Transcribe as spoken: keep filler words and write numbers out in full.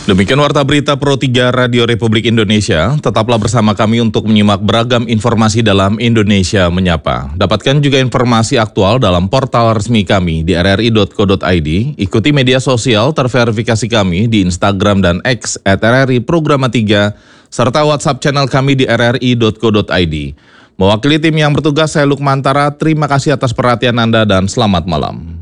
Demikian Warta Berita Pro tiga Radio Republik Indonesia. Tetaplah bersama kami untuk menyimak beragam informasi dalam Indonesia Menyapa. Dapatkan juga informasi aktual dalam portal resmi kami di r r i dot co dot i d. Ikuti media sosial terverifikasi kami di Instagram dan X at r r i programa tiga, serta WhatsApp channel kami di r r i dot co dot i d. Mewakili tim yang bertugas, saya Lukmantara. Terima kasih atas perhatian Anda dan selamat malam.